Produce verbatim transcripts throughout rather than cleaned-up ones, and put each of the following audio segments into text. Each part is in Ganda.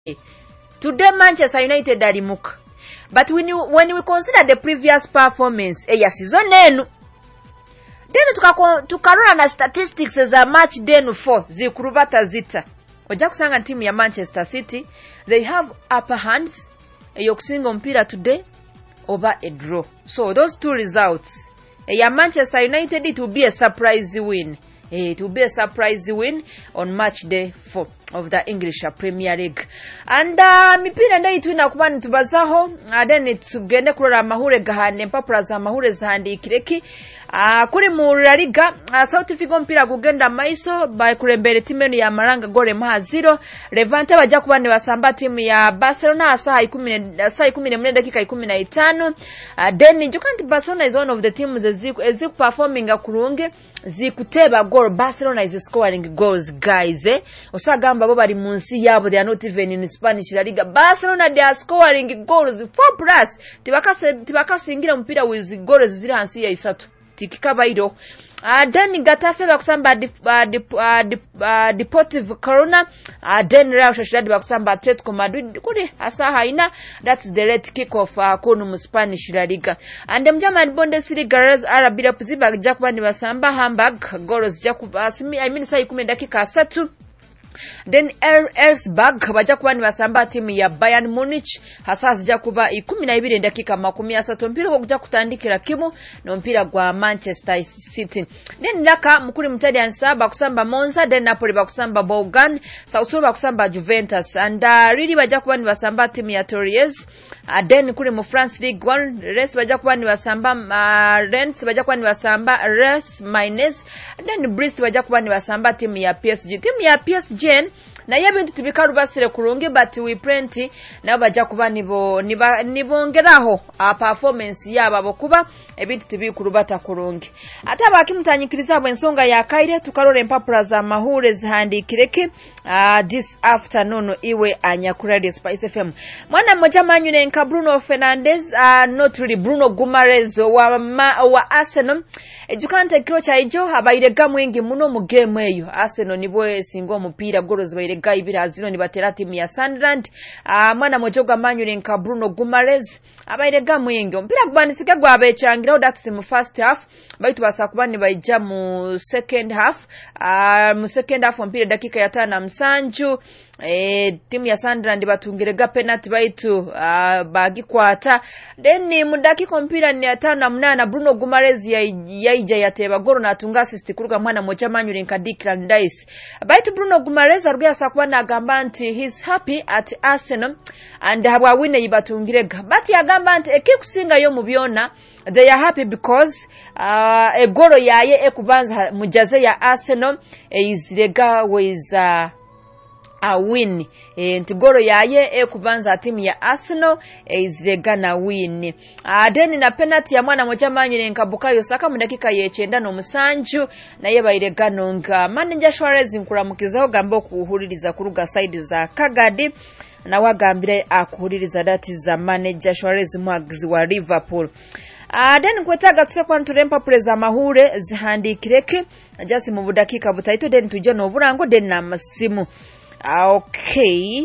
Today Manchester United are muka. But when you when we consider the previous performance eh, ya season enu, then tukarora na statistics za match day four zikurubata zita. Oja kusanga timu ya Manchester City, they have upper hands eyokusinga mpira today over a draw. So those two results, eh, ya Manchester United, it will be a surprise win. It will be a surprise win on match day four of the English Premier League. And uh, mipira ndai tuina kubani tubazaho, uh, then tugende kurora mahure gahane mpapura za mahure zahandi ikireki. Uh, kuri mu La Liga, uh, South Figo mpira kugenda maiso by kurembere timu ya Maranga gore maha zero. Levante baja kubani wasamba timu ya Barcelona saa ikumi na nne dakika ikumi na tano. Uh, then njukanti Barcelona is one of the teams eziku, eziku performing kurunge zikuteba goal. Barcelona is scoring goals, guys. Eh? Osagamba bo bali munsi yabo, they are not even in Spanish La Liga. Barcelona, they are scoring goals four plus. Tibakase tibakase ingira mpira with goals ziri hansi ya isatu. Tikikaba ido. Uh, then Getafe bakusamba dip, uh, dip, uh, dip, uh, Deportivo Corona. Uh, then Real Sociedad bakusamba Atletico Madrid. Kuri asa haina. That's the late kick off uh, kunu Spanish La Liga. And the German Bundesliga Real Arabira Puziba Jakuba ni wasamba Hamburg goals Jakuba. I mean sa ikume dakika satu. Then Elfsberg baja kuba ni basamba timu ya Bayern Munich hasa zija kuba ikumi na ibiri dakika makumi asatu. Mpira kwa kuja kutandikira kimu na mpira kwa Manchester City. Then Laka mkuri mtadi ansaba kusamba Monza. Then Napoli bakusamba Bogan. Sassuolo bakusamba Juventus. And uh, really baja kuba ni basamba timu ya Torres. Uh, then kuri mu France League one, Rennes baja kuba ni basamba uh, Rennes baja kuba ni basamba Rennes minus. Then Brest baja kuba ni basamba timu ya P S G. Timu ya P S G na yabintu tibikaru basire kurungi, but we plenty na baja kuba nibo niba nibongeraho a performance yaba bokuba ebintu tibikurubata kurungi. Ata bakimutanyikiriza bwensonga ya kaire tukarore empapura za mahure zihandikireke uh, this afternoon iwe anyakura Radio Spice F M. Mwana mmoja manyune nka Bruno Fernandes, uh, not really Bruno Gumares wa ma, wa Arsenal. Ejukante kiro cha ijo habairega mwingi muno mu game eyo. Arsenal nibo singo mupira goals bairega ibira zino ni batera timu ya Sunderland. Uh, mwana mojoga manyure nka Bruno Gumares abairega mwingi. Mpira kubanisika gwa bechangira that's mu first half. Baitu basakubani baija mu second half. Uh, mu second half mpira dakika ya tano na msanju. Eh, timu ya Sunderland batungirega penalty baitu uh, bagikwata. Then mu dakika mpira ni ya tano na munana Bruno Gumares ya yaija yateba goro na atunga assist kuruga mwana moja manyure nka Declan Rice. Baitu Bruno Gumares aruga sakwana agamba nti he's happy at Arsenal and habwa wine yibatungirega. But yagamba nti ekikusinga yo mubyona they are happy because uh, e goro yaye ekubanza mujaze ya Arsenal e izirega with uh, a win. E, ntigoro yaye e kubanza timu ya Arsenal e izirega na win. Uh, then na penalty ya mwana moja manyure nka Bukayo Saka mu dakika yechenda no musanju na yeba irega nonga. Manager Suarez nkuramukizaho gambo kuhuririza kuruga side za Kagadi na wagambire akuhuririza dati za manager Suarez mwagizi wa Liverpool. Uh, then kwetaga tusekwa nturempa preza mahure zihandikireke jasi mu budakika butaito then tujya no burango then na masimu. Uh, okay.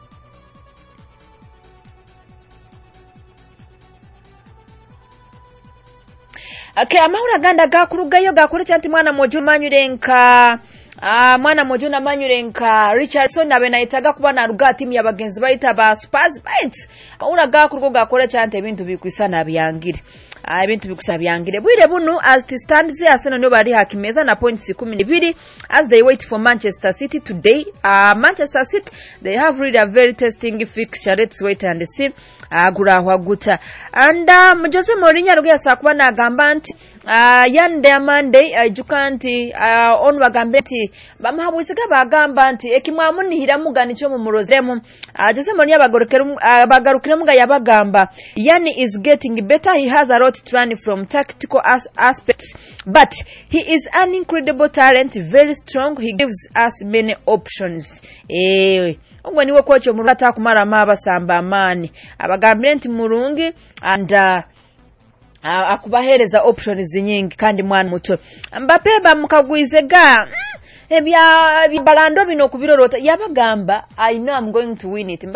Okay, amahura ganda gakurugayo gakore chanti mwana mojo manyure nka Ah, mwana mojo na manyure nka Richardson abe naitaga kuba na ruga timu ya bagenzi baita ba Spurs bait. Ura gakurugo gakore chante bintu bikwisana byangire. Ah, ibintu bikusabyangire bwire bunu as it stands Arsenal no bari hakimeza na points kumi na mbili as they wait for Manchester City today. Uh, Manchester City, they have really a very testing fixture. Let's wait and see. Agura uh, waguta and um, Jose Mourinho aruga sakuba na gamba nti uh, yande Monday uh, jukanti uh, on wagambe nti bamahabwisiga bagamba nti ekimwamuni hiramuga nico mu murozemu. uh, Jose Mourinho bagarukira uh, bagarukira muga yabagamba yani is getting better. He has a lot to learn from tactical as aspects, but he is an incredible talent, very strong. He gives us many options. Eh, ongwe niwe kocho murata kumara maba samba amani abagambire nti murungi and uh, akubahereza options nyingi kandi mwana muto. Mbappe bamukagwizega ebya balando bino kubirorota yabagamba I know I'm going to win it